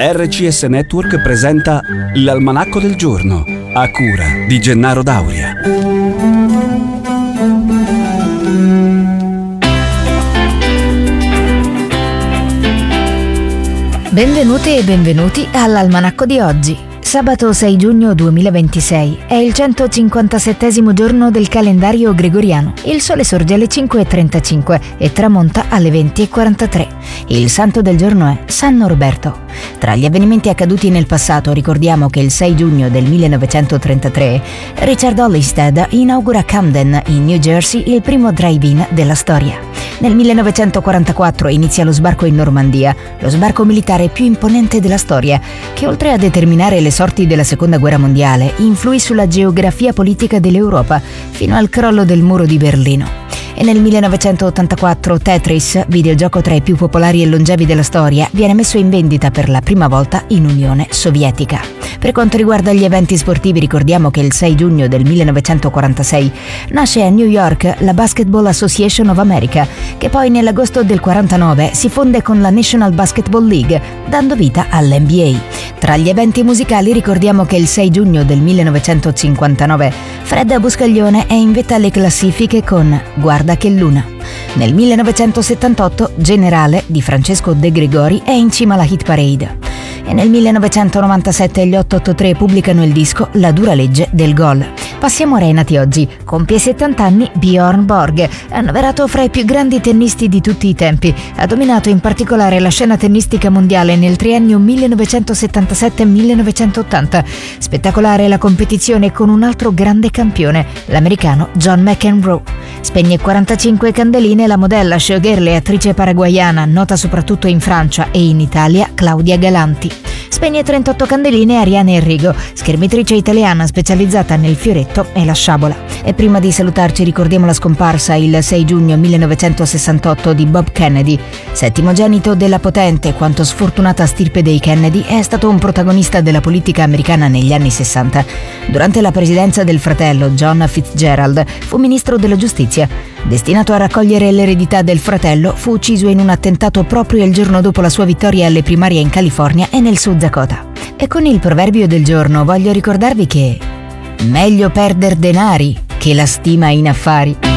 RCS Network presenta l'Almanacco del Giorno, a cura di Gennaro Dauria. Benvenute e benvenuti all'Almanacco di oggi. Sabato 6 giugno 2026 è il 157° giorno del calendario gregoriano. Il sole sorge alle 5:35 e tramonta alle 20:43. Il santo del giorno è San Norberto. Tra gli avvenimenti accaduti nel passato ricordiamo che il 6 giugno del 1933 Richard Ollistead inaugura Camden, in New Jersey, il primo drive-in della storia. Nel 1944 inizia lo sbarco in Normandia, lo sbarco militare più imponente della storia, che oltre a determinare le sorti della Seconda Guerra Mondiale, influì sulla geografia politica dell'Europa fino al crollo del muro di Berlino. E nel 1984 Tetris, videogioco tra i più popolari e longevi della storia, viene messo in vendita per la prima volta in Unione Sovietica. Per quanto riguarda gli eventi sportivi, ricordiamo che il 6 giugno del 1946 nasce a New York la Basketball Association of America, che poi nell'agosto del 49 si fonde con la National Basketball League, dando vita all'NBA. Tra gli eventi musicali ricordiamo che il 6 giugno del 1959 Fred Buscaglione è in vetta alle classifiche con Guarda che luna. Nel 1978 Generale di Francesco De Gregori è in cima alla hit parade. E nel 1997 gli 883 pubblicano il disco La dura legge del gol. Passiamo ora ai nati oggi. Compie 70 anni Björn Borg, annoverato fra i più grandi tennisti di tutti i tempi. Ha dominato in particolare la scena tennistica mondiale nel triennio 1977-1980. Spettacolare la competizione con un altro grande campione, l'americano John McEnroe. Spegne 45 candeline la modella, showgirl e attrice paraguayana, nota soprattutto in Francia e in Italia, Claudia Galanti. Spegne 38 candeline Ariane Enrigo, schermitrice italiana specializzata nel fioretto e la sciabola. E prima di salutarci ricordiamo la scomparsa il 6 giugno 1968 di Bob Kennedy. Settimogenito della potente quanto sfortunata stirpe dei Kennedy, è stato un protagonista della politica americana negli anni 60. Durante la presidenza del fratello John Fitzgerald fu ministro della giustizia. Destinato a raccogliere l'eredità del fratello, fu ucciso in un attentato proprio il giorno dopo la sua vittoria alle primarie in California e nel South Dakota. E con il proverbio del giorno voglio ricordarvi che meglio perder denari che la stima in affari.